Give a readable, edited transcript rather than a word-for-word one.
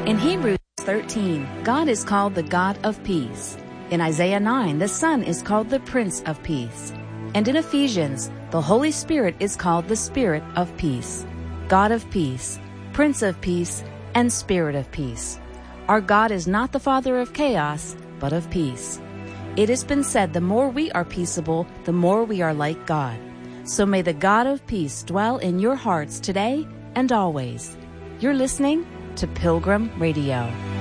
In Hebrews 13, God is called the God of peace. In Isaiah 9, the Son is called the Prince of Peace. And in Ephesians, the Holy Spirit is called the Spirit of Peace. God of peace, Prince of peace, and Spirit of peace. Our God is not the Father of chaos, but of peace. It has been said the more we are peaceable, the more we are like God. So may the God of peace dwell in your hearts today and always. You're listening to Pilgrim Radio.